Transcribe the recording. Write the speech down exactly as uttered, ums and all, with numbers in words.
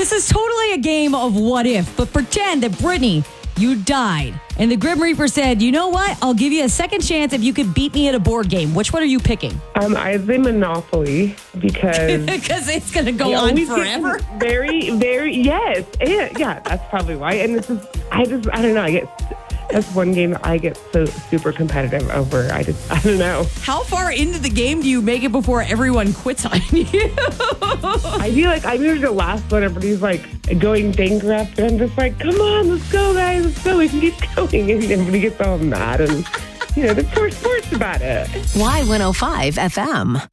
This is totally a game of what if, but pretend that Brittany, you died. And the Grim Reaper said, you know what? I'll give you a second chance if you could beat me at a board game. Which one are you picking? Um, I say Monopoly because... Because it's going to go on forever? Very, very, yes. And, yeah, that's probably why. And this is, I just, I don't know. I get... That's one game that I get so super competitive over. I just, I don't know. How far into the game do you make it before everyone quits on you? I feel like I'm usually the last one. Everybody's like going bankrupt. And I'm just like, come on, let's go, guys. Let's go. We can keep going. And everybody gets all mad and, you know, they're poor sports about it. Y one oh five F M.